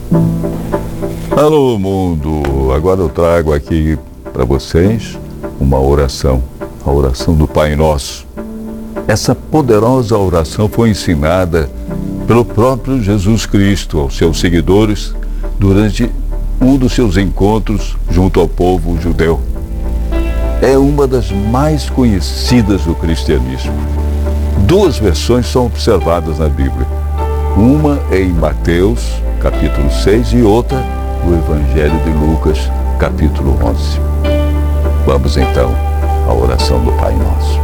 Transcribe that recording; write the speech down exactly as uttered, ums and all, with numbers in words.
Alô, mundo! Agora eu trago aqui para vocês uma oração, a oração do Pai Nosso. Essa poderosa oração foi ensinada pelo próprio Jesus Cristo aos seus seguidores durante um dos seus encontros junto ao povo judeu. É uma das mais conhecidas do cristianismo. Duas versões são observadas na Bíblia. Uma é em Mateus, capítulo seis, e outra no Evangelho de Lucas, capítulo onze. Vamos então à oração do Pai Nosso.